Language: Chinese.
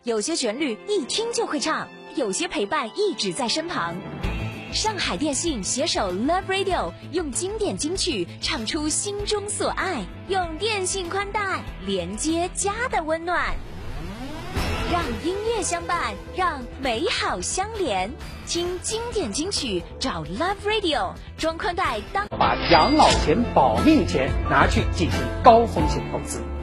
有些旋律一听就会唱，有些陪伴一直在身旁。上海电信携手 Love Radio， 用经典金曲唱出心中所爱，用电信宽带连接家的温暖，让音乐相伴，让美好相连。听经典金曲，找 Love Radio， 装宽带当。 把养老钱、保命钱拿去进行高风险投资。